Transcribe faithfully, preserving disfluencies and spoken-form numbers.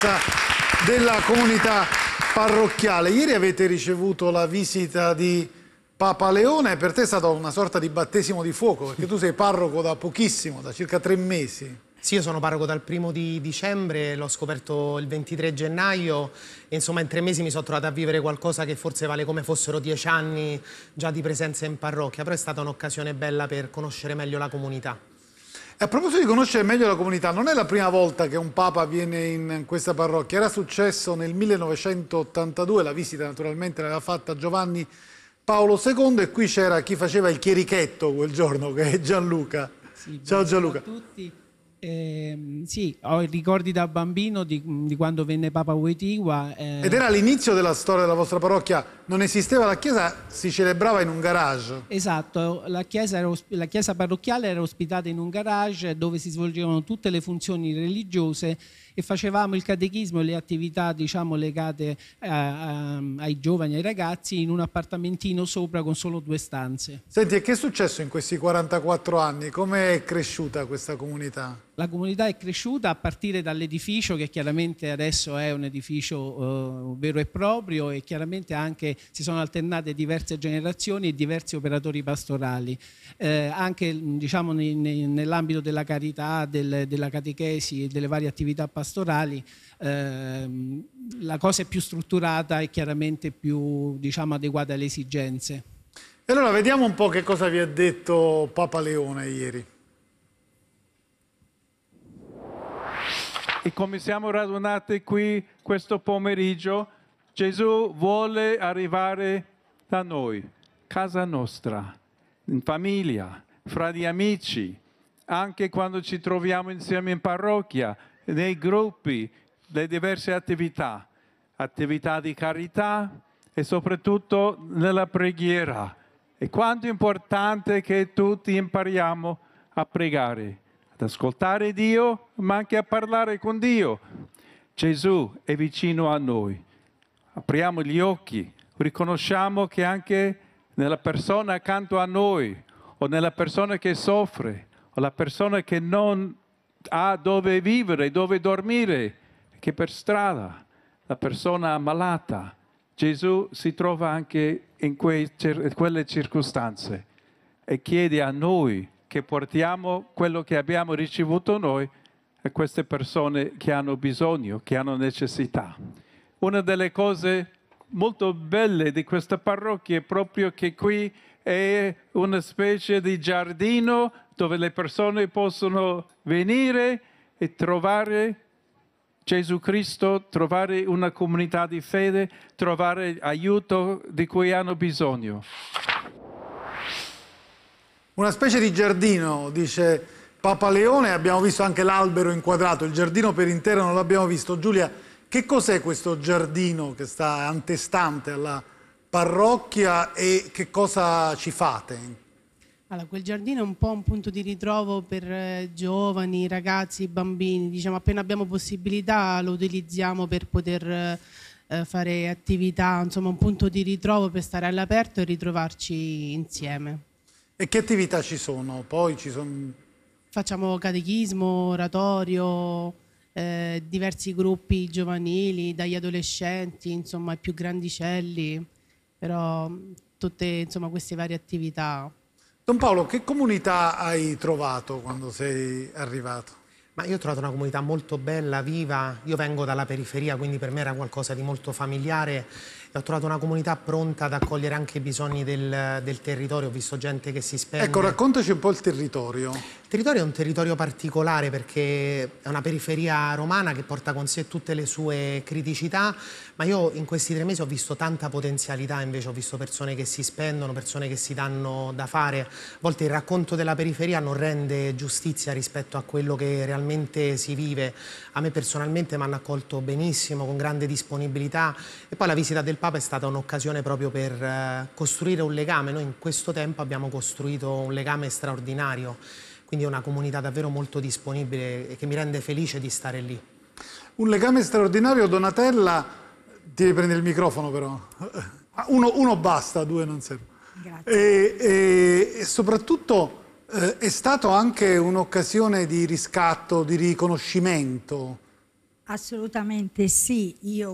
della comunità parrocchiale. Ieri avete ricevuto la visita di Papa Leone, per te è stata una sorta di battesimo di fuoco, perché tu sei parroco da pochissimo, da circa tre mesi. Sì, io sono parroco dal primo di dicembre, l'ho scoperto il ventitré gennaio e insomma in tre mesi mi sono trovata a vivere qualcosa che forse vale come fossero dieci anni già di presenza in parrocchia, però è stata un'occasione bella per conoscere meglio la comunità. E a proposito di conoscere meglio la comunità, non è la prima volta che un Papa viene in questa parrocchia, era successo nel millenovecentottantadue, la visita naturalmente l'aveva fatta Giovanni Paolo secondo e qui c'era chi faceva il chierichetto quel giorno, che è Gianluca. Sì, ciao Gianluca. Ciao a tutti. Eh, sì, ho i ricordi da bambino di, di quando venne Papa Wojtyła. Eh... Ed era l'inizio della storia della vostra parrocchia, non esisteva la chiesa, si celebrava in un garage. Esatto, la chiesa, era, la chiesa parrocchiale era ospitata in un garage dove si svolgevano tutte le funzioni religiose e facevamo il catechismo e le attività, diciamo, legate a, a, ai giovani, ai ragazzi in un appartamentino sopra con solo due stanze. Senti, e che è successo in questi quarantaquattro anni? Come è cresciuta questa comunità? La comunità è cresciuta a partire dall'edificio, che chiaramente adesso è un edificio uh, vero e proprio, e chiaramente anche si sono alternate diverse generazioni e diversi operatori pastorali. Eh, anche diciamo, nell'ambito della carità, del, della catechesi e delle varie attività pastorali, eh, la cosa è più strutturata e chiaramente più, diciamo, adeguata alle esigenze. E allora vediamo un po' che cosa vi ha detto Papa Leone ieri. E come siamo radunati qui questo pomeriggio, Gesù vuole arrivare da noi, casa nostra, in famiglia, fra gli amici, anche quando ci troviamo insieme in parrocchia, nei gruppi, le diverse attività, attività di carità e soprattutto nella preghiera. E quanto è importante che tutti impariamo a pregare, ad ascoltare Dio, ma anche a parlare con Dio. Gesù è vicino a noi. Apriamo gli occhi, riconosciamo che anche nella persona accanto a noi, o nella persona che soffre, o la persona che non ha dove vivere, dove dormire, che per strada, la persona ammalata, Gesù si trova anche in quelle circostanze e chiede a noi che portiamo quello che abbiamo ricevuto noi a queste persone che hanno bisogno, che hanno necessità. Una delle cose molto belle di questa parrocchia è proprio che qui è una specie di giardino dove le persone possono venire e trovare Gesù Cristo, trovare una comunità di fede, trovare aiuto di cui hanno bisogno. Una specie di giardino, dice Papa Leone, abbiamo visto anche l'albero inquadrato, il giardino per intero non l'abbiamo visto. Giulia, che cos'è questo giardino che sta antestante alla parrocchia e che cosa ci fate? Allora, quel giardino è un po' un punto di ritrovo per eh, giovani, ragazzi, bambini. Diciamo, appena abbiamo possibilità lo utilizziamo per poter eh, fare attività, insomma un punto di ritrovo per stare all'aperto e ritrovarci insieme. E che attività ci sono? Poi ci sono... Facciamo catechismo, oratorio, eh, diversi gruppi giovanili, dagli adolescenti, insomma ai più grandicelli, però tutte insomma, queste varie attività. Don Paolo, che comunità hai trovato quando sei arrivato? Ma io ho trovato una comunità molto bella, viva. Io vengo dalla periferia, quindi per me era qualcosa di molto familiare. E ho trovato una comunità pronta ad accogliere anche i bisogni del, del territorio. Ho visto gente che si spende. Ecco, raccontaci un po' il territorio. Il territorio è un territorio particolare perché è una periferia romana che porta con sé tutte le sue criticità, ma io in questi tre mesi ho visto tanta potenzialità, invece ho visto persone che si spendono, persone che si danno da fare. A volte il racconto della periferia non rende giustizia rispetto a quello che realmente si vive. A me personalmente mi hanno accolto benissimo, con grande disponibilità, e poi la visita del Papa è stata un'occasione proprio per eh, costruire un legame. Noi in questo tempo abbiamo costruito un legame straordinario, quindi è una comunità davvero molto disponibile e che mi rende felice di stare lì. Un legame straordinario. Donatella, ti devi prendere il microfono però. Uno, uno basta, due non serve. Grazie. E, e, e soprattutto eh, è stato anche un'occasione di riscatto, di riconoscimento. Assolutamente sì, io